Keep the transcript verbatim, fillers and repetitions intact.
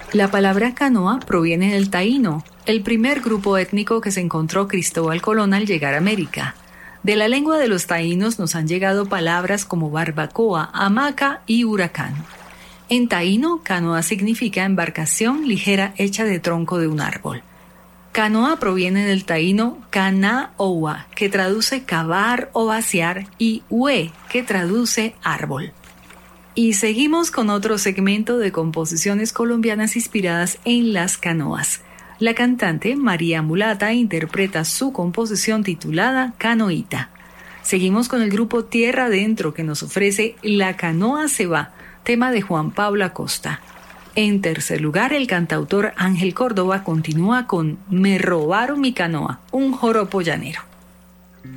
La palabra canoa proviene del taíno, el primer grupo étnico que se encontró Cristóbal Colón al llegar a América. De la lengua de los taínos nos han llegado palabras como barbacoa, hamaca y huracán. En taíno, canoa significa embarcación ligera hecha de tronco de un árbol. Canoa proviene del taíno cana-oua, que traduce cavar o vaciar, y hue, que traduce árbol. Y seguimos con otro segmento de composiciones colombianas inspiradas en las canoas. La cantante María Mulata interpreta su composición titulada Canoita. Seguimos con el grupo Tierra Adentro, que nos ofrece La Canoa se va, tema de Juan Pablo Acosta. En tercer lugar, el cantautor Ángel Córdoba continúa con Me robaron mi canoa, un joropo llanero.